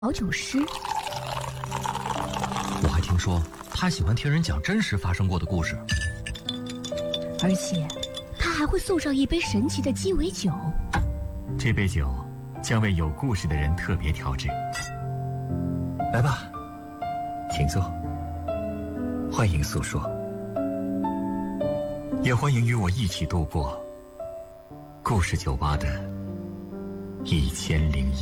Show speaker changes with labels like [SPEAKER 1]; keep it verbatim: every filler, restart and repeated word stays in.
[SPEAKER 1] 调酒师。
[SPEAKER 2] 我还听说他喜欢听人讲真实发生过的故事，
[SPEAKER 1] 而且他还会送上一杯神奇的鸡尾酒。
[SPEAKER 3] 这杯酒将为有故事的人特别调制。来吧，请坐，欢迎诉说，也欢迎与我一起度过故事酒吧的一千零一